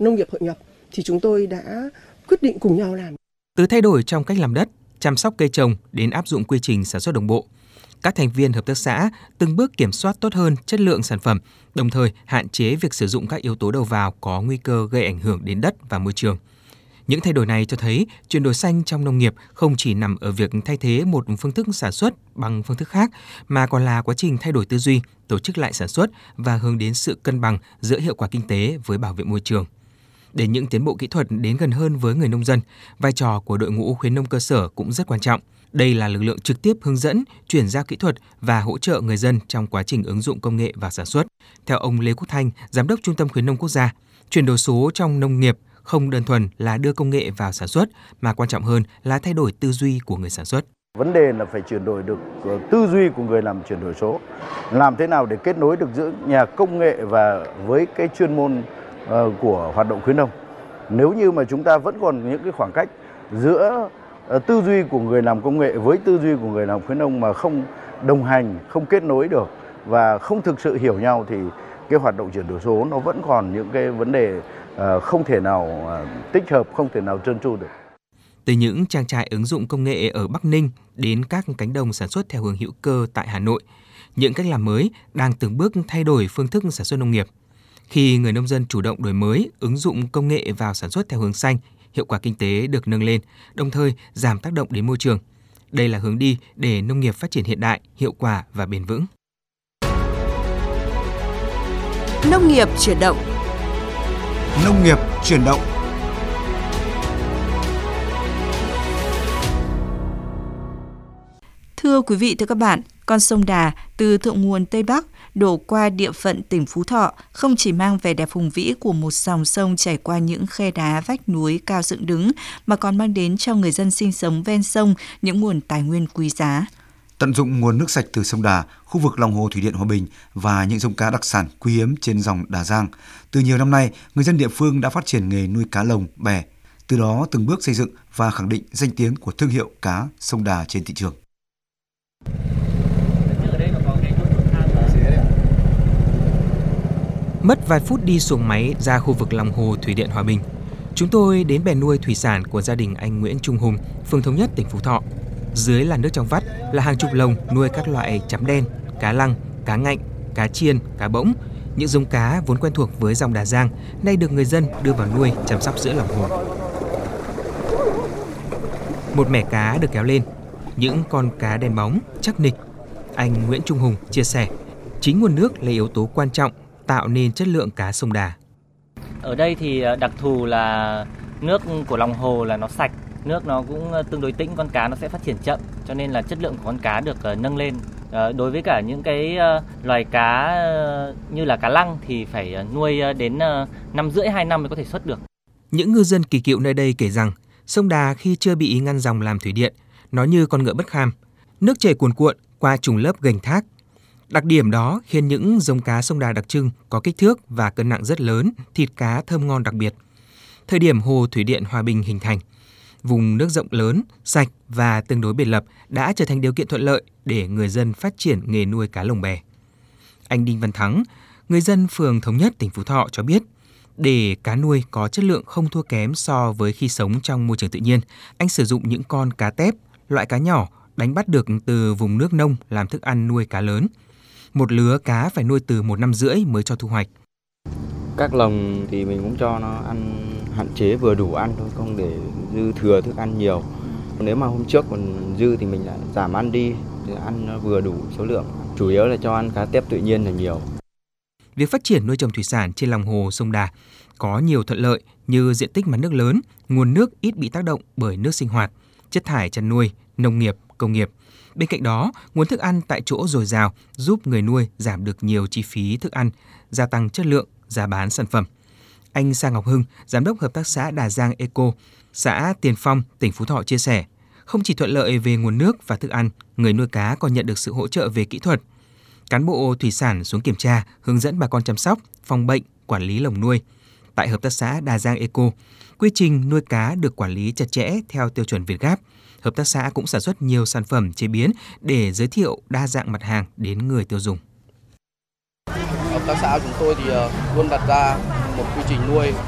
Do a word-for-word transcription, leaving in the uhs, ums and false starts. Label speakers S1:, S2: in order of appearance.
S1: nông nghiệp hội nhập thì chúng tôi đã quyết định cùng nhau làm.
S2: Từ thay đổi trong cách làm đất, chăm sóc cây trồng đến áp dụng quy trình sản xuất đồng bộ, các thành viên hợp tác xã từng bước kiểm soát tốt hơn chất lượng sản phẩm, đồng thời hạn chế việc sử dụng các yếu tố đầu vào có nguy cơ gây ảnh hưởng đến đất và môi trường. Những thay đổi này cho thấy chuyển đổi xanh trong nông nghiệp không chỉ nằm ở việc thay thế một phương thức sản xuất bằng phương thức khác, mà còn là quá trình thay đổi tư duy, tổ chức lại sản xuất và hướng đến sự cân bằng giữa hiệu quả kinh tế với bảo vệ môi trường. Để những tiến bộ kỹ thuật đến gần hơn với người nông dân, vai trò của đội ngũ khuyến nông cơ sở cũng rất quan trọng. Đây là lực lượng trực tiếp hướng dẫn, chuyển giao kỹ thuật và hỗ trợ người dân trong quá trình ứng dụng công nghệ vào sản xuất. Theo ông Lê Quốc Thanh, Giám đốc Trung tâm Khuyến nông Quốc gia, chuyển đổi số trong nông nghiệp không đơn thuần là đưa công nghệ vào sản xuất, mà quan trọng hơn là thay đổi tư duy của người sản xuất.
S3: Vấn đề là phải chuyển đổi được tư duy của người làm chuyển đổi số. Làm thế nào để kết nối được giữa nhà công nghệ và với cái chuyên môn của hoạt động khuyến nông. Nếu như mà chúng ta vẫn còn những cái khoảng cách giữa tư duy của người làm công nghệ với tư duy của người làm khuyến nông mà không đồng hành, không kết nối được và không thực sự hiểu nhau thì cái hoạt động chuyển đổi số nó vẫn còn những cái vấn đề không thể nào tích hợp, không thể nào trơn tru được.
S2: Từ những trang trại ứng dụng công nghệ ở Bắc Ninh đến các cánh đồng sản xuất theo hướng hữu cơ tại Hà Nội, những cách làm mới đang từng bước thay đổi phương thức sản xuất nông nghiệp. Khi người nông dân chủ động đổi mới, ứng dụng công nghệ vào sản xuất theo hướng xanh, hiệu quả kinh tế được nâng lên, đồng thời giảm tác động đến môi trường. Đây là hướng đi để nông nghiệp phát triển hiện đại, hiệu quả và bền vững.
S4: Nông nghiệp chuyển động.
S5: Nông nghiệp chuyển động.
S4: Thưa quý vị, thưa các bạn, con sông Đà từ thượng nguồn Tây Bắc đổ qua địa phận tỉnh Phú Thọ không chỉ mang vẻ đẹp hùng vĩ của một dòng sông chảy qua những khe đá vách núi cao dựng đứng, mà còn mang đến cho người dân sinh sống ven sông những nguồn tài nguyên quý giá.
S5: Tận dụng nguồn nước sạch từ sông Đà, khu vực lòng hồ thủy điện Hòa Bình và những giống cá đặc sản quý hiếm trên dòng Đà Giang, từ nhiều năm nay, người dân địa phương đã phát triển nghề nuôi cá lồng, bè, từ đó từng bước xây dựng và khẳng định danh tiếng của thương hiệu cá sông Đà trên thị trường.
S2: Mất vài phút đi xuồng máy ra khu vực lòng hồ thủy điện Hòa Bình, chúng tôi đến bè nuôi thủy sản của gia đình anh Nguyễn Trung Hùng, phường Thống Nhất, tỉnh Phú Thọ. Dưới làn nước trong vắt là hàng chục lồng nuôi các loại chấm đen, cá lăng, cá ngạnh, cá chiên, cá bỗng. Những giống cá vốn quen thuộc với dòng Đà Giang nay được người dân đưa vào nuôi, chăm sóc giữa lòng hồ. Một mẻ cá được kéo lên, những con cá đen bóng, chắc nịch. Anh Nguyễn Trung Hùng chia sẻ, chính nguồn nước là yếu tố quan trọng tạo nên chất lượng cá sông Đà.
S6: Ở đây thì đặc thù là nước của lòng hồ là nó sạch, nước nó cũng tương đối tĩnh, con cá nó sẽ phát triển chậm, cho nên là chất lượng của con cá được nâng lên. Đối với cả những cái loài cá như là cá lăng thì phải nuôi đến năm rưỡi hai năm mới có thể xuất được.
S2: Những ngư dân kỳ cựu nơi đây kể rằng sông Đà khi chưa bị ngăn dòng làm thủy điện, nó như con ngựa bất kham, nước chảy cuồn cuộn qua trùng lớp gành thác. Đặc điểm đó khiến những giống cá sông Đà đặc trưng có kích thước và cân nặng rất lớn, thịt cá thơm ngon đặc biệt. Thời điểm hồ thủy điện Hòa Bình hình thành, vùng nước rộng lớn, sạch và tương đối biệt lập đã trở thành điều kiện thuận lợi để người dân phát triển nghề nuôi cá lồng bè. Anh Đinh Văn Thắng, người dân phường Thống Nhất, tỉnh Phú Thọ cho biết, để cá nuôi có chất lượng không thua kém so với khi sống trong môi trường tự nhiên, anh sử dụng những con cá tép, loại cá nhỏ đánh bắt được từ vùng nước nông làm thức ăn nuôi cá lớn. Một lứa cá phải nuôi từ một năm rưỡi mới cho thu hoạch.
S7: Các lồng thì mình cũng cho nó ăn hạn chế vừa đủ ăn thôi, không để dư thừa thức ăn nhiều. Nếu mà hôm trước còn dư thì mình lại giảm ăn đi, để ăn vừa đủ số lượng. Chủ yếu là cho ăn cá tép tự nhiên là nhiều.
S2: Việc phát triển nuôi trồng thủy sản trên lòng hồ sông Đà có nhiều thuận lợi như diện tích mặt nước lớn, nguồn nước ít bị tác động bởi nước sinh hoạt, chất thải chăn nuôi, nông nghiệp, công nghiệp. Bên cạnh đó, nguồn thức ăn tại chỗ dồi dào giúp người nuôi giảm được nhiều chi phí thức ăn, gia tăng chất lượng, giá bán sản phẩm. Anh Sa Ngọc Hưng, Giám đốc Hợp tác xã Đà Giang Eco, xã Tiền Phong, tỉnh Phú Thọ chia sẻ, không chỉ thuận lợi về nguồn nước và thức ăn, người nuôi cá còn nhận được sự hỗ trợ về kỹ thuật. Cán bộ thủy sản xuống kiểm tra, hướng dẫn bà con chăm sóc, phòng bệnh, quản lý lồng nuôi. Tại Hợp tác xã Đà Giang Eco, quy trình nuôi cá được quản lý chặt chẽ theo tiêu chuẩn Việt Gáp. Hợp tác xã cũng sản xuất nhiều sản phẩm chế biến để giới thiệu đa dạng mặt hàng đến người tiêu dùng.
S8: Hợp tác xã chúng tôi thì luôn đặt ra một quy trình nuôi